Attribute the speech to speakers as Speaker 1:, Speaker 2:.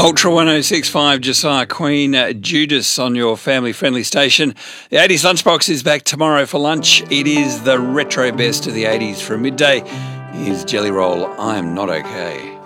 Speaker 1: Ultra 1065, Josiah Queen, Judas on your family-friendly station. The 80s Lunchbox is back tomorrow for lunch. It is the retro best of the 80s from midday. Here's Jelly Roll, I Am Not Okay.